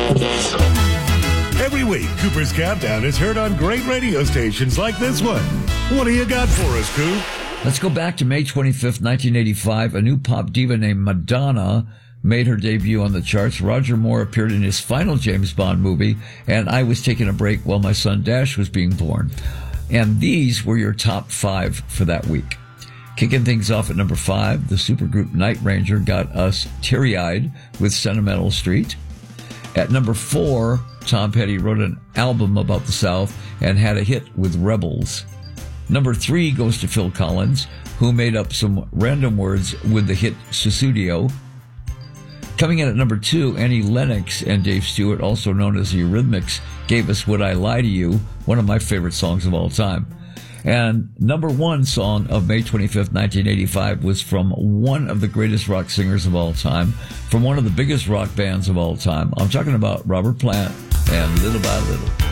Every week, Cooper's Countdown is heard on great radio stations like this one. What do you got for us, Coop? Let's go back to May 25th, 1985. A new pop diva named Madonna made her debut on the charts. Roger Moore appeared in his final James Bond movie, and I was taking a break while my son Dash was being born. And these were your top 5 for that week. Kicking things off at number 5, the supergroup Night Ranger got us teary-eyed with Sentimental Street. At number 4, Tom Petty wrote an album about the South and had a hit with Rebels. Number 3 goes to Phil Collins, who made up some random words with the hit Sussudio. Coming in at number 2, Annie Lennox and Dave Stewart, also known as the Eurythmics, gave us Would I Lie to You, one of my favorite songs of all time. And number 1 song of May 25th, 1985 was from one of the greatest rock singers of all time, from one of the biggest rock bands of all time. I'm talking about Robert Plant and Little by Little.